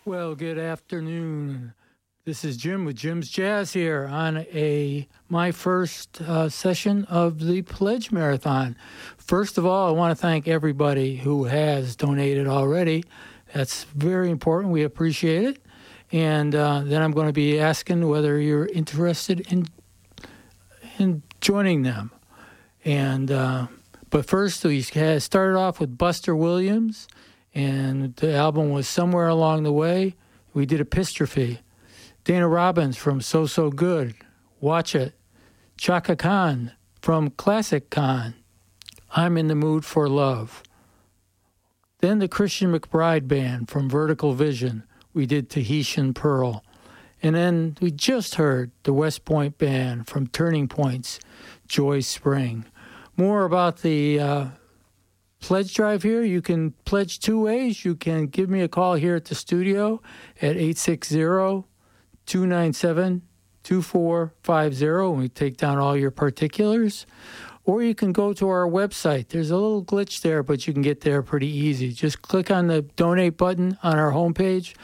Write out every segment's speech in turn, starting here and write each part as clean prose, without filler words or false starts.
Well, good afternoon. This is Jim with Jim's Jazz here on my first session of the Pledge Marathon. First of all, I want to thank everybody who has donated already. That's very important. We appreciate it. And then I'm going to be asking whether you're interested in joining them. And but first, we started off with Buster Williams. And the album was Somewhere Along the Way. We did Epistrophe. Dana Robbins from So So Good, Watch It. Chaka Khan from Classic Khan, I'm in the Mood for Love. Then the Christian McBride Band from Vertical Vision, we did Tahitian Pearl. And then we just heard the West Point Band from Turning Points, Joy Spring. More about the pledge drive here. You can pledge two ways. You can give me a call here at the studio at 860-297-2450 and we take down all your particulars. Or you can go to our website. There's a little glitch there, but you can get there pretty easy. Just click on the donate button on our homepage,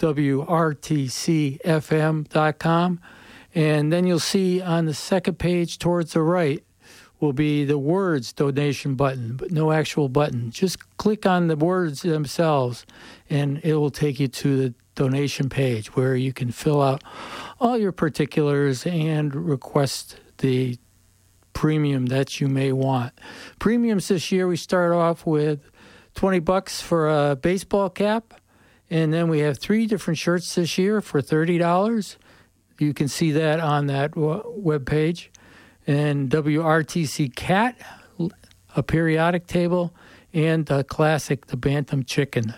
WRTCFM.com, and then you'll see on the second page towards the right will be the words donation button, but no actual button. Just click on the words themselves, and it will take you to the donation page where you can fill out all your particulars and request the premium that you may want. Premiums this year, we start off with $20 for a baseball cap, and then we have 3 different shirts this year for $30. You can see that on that web page. And WRTC Cat, a periodic table, and the classic, the Bantam Chicken.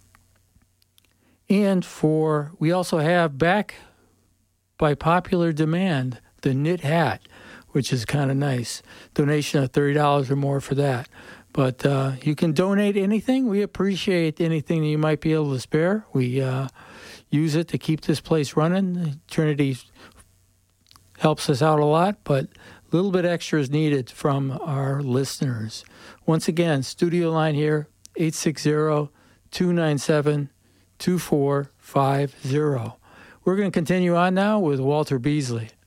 And we also have back by popular demand, the knit hat, which is kind of nice. Donation of $30 or more for that. But you can donate anything. We appreciate anything that you might be able to spare. We use it to keep this place running. Trinity helps us out a lot, but a little bit extra is needed from our listeners. Once again, studio line here, 860-297-2450. We're going to continue on now with Walter Beasley.